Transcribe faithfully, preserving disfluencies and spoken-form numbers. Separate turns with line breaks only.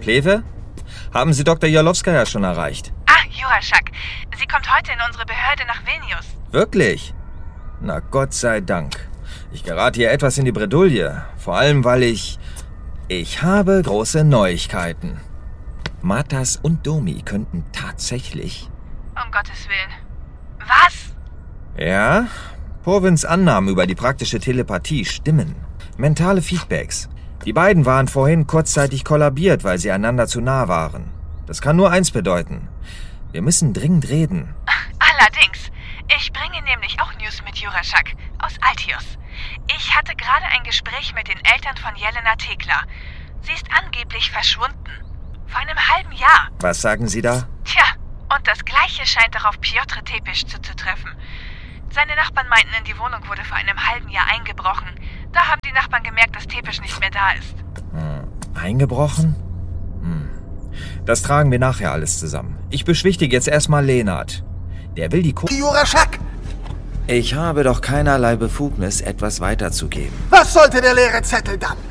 Pleve? Haben Sie Doktor Jarlowskaja schon erreicht?
Ah, Juraschak. Sie kommt heute in unsere Behörde nach Vilnius.
Wirklich? Na Gott sei Dank. Ich gerate hier etwas in die Bredouille. Vor allem, weil ich... Ich habe große Neuigkeiten. Matas und Domi könnten tatsächlich...
Um Gottes Willen. Was?
Ja, Purvins Annahmen über die praktische Telepathie stimmen. Mentale Feedbacks. Die beiden waren vorhin kurzzeitig kollabiert, weil sie einander zu nah waren. Das kann nur eins bedeuten. Wir müssen dringend reden.
Allerdings. Ich bringe nämlich auch News mit Juraschak aus Altius. Ich hatte gerade ein Gespräch mit den Eltern von Jelena Tekla. Sie ist angeblich verschwunden. Vor einem halben Jahr.
Was sagen Sie da?
Tja, und das Gleiche scheint auch auf Piotr Tepisch zuzutreffen. Seine Nachbarn meinten, in die Wohnung wurde vor einem halben Jahr eingebrochen. Da haben die Nachbarn gemerkt, dass Tepisch nicht mehr da ist.
Hm, eingebrochen? Hm. Das tragen wir nachher alles zusammen. Ich beschwichtige jetzt erstmal Lenart. Der will die Ko...
Juraschak!
Ich habe doch keinerlei Befugnis, etwas weiterzugeben.
Was sollte der leere Zettel dann?